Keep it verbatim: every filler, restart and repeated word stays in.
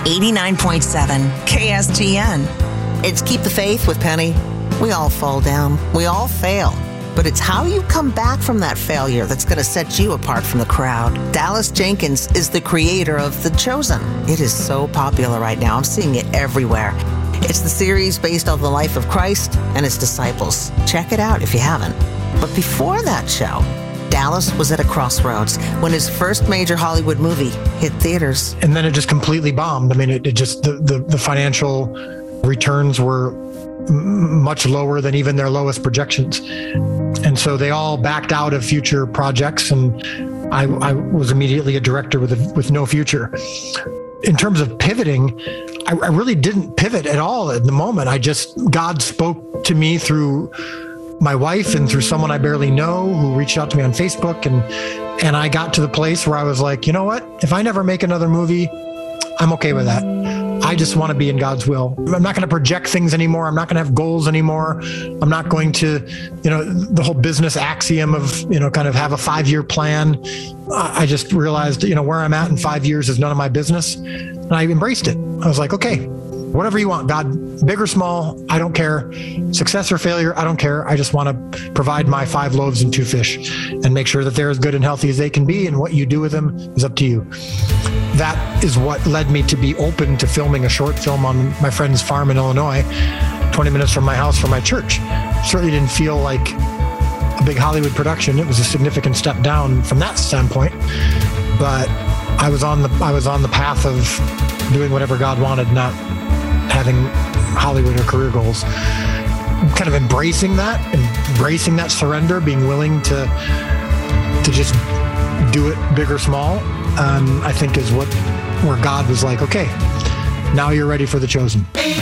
eighty-nine point seven K S T N. It's Keep the Faith with Penny. We all fall down. We all fail. But it's how you come back from that failure that's going to set you apart from the crowd. Dallas Jenkins is the creator of The Chosen. It is so popular right now. I'm seeing it everywhere. It's the series based on the life of Christ and his disciples. Check it out if you haven't. But before that show, Dallas was at a crossroads when his first major Hollywood movie hit theaters. And then it just completely bombed. I mean, it, it just, the, the, the financial returns were m- much lower than even their lowest projections. And so they all backed out of future projects, and I, I was immediately a director with a, with no future. In terms of pivoting, I, I really didn't pivot at all at the moment. I just, God spoke to me through my wife and through someone I barely know who reached out to me on Facebook. And, and I got to the place where I was like, you know what? If I never make another movie, I'm okay with that. I just want to be in God's will. I'm not going to project things anymore. I'm not going to have goals anymore. I'm not going to, you know, the whole business axiom of, you know, kind of have a five-year plan. I just realized, you know, where I'm at in five years is none of my business. And I embraced it. I was like, okay, whatever you want, God, big or small, I don't care. Success or failure, I don't care. I just want to provide my five loaves and two fish and make sure that they're as good and healthy as they can be. And what you do with them is up to you. That is what led me to be open to filming a short film on my friend's farm in Illinois, twenty minutes from my house from my church. Certainly didn't feel like a big Hollywood production. It was a significant step down from that standpoint, but I was on the I was on the path of doing whatever God wanted, not having Hollywood or career goals. Kind of embracing that, embracing that surrender, being willing to to just do it big or small. Um, I think is what where God was like, okay, now you're ready for The Chosen.